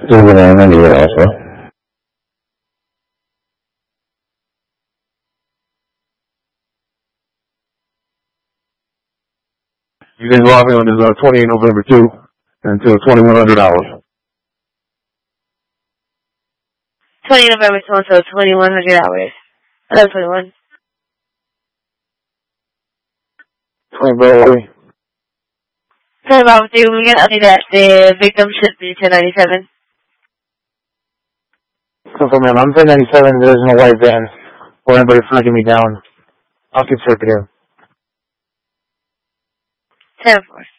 $29 also. You can log in on 28 November 2 until $2,100. 20 November 2 until $2,100. 11/21. 20 Sorry about you. We're going to update that. The victim should be 1097. So, ma'am, I'm 1097. There's no white van or anybody flagging me down. I'll keep circuit here. 10-4.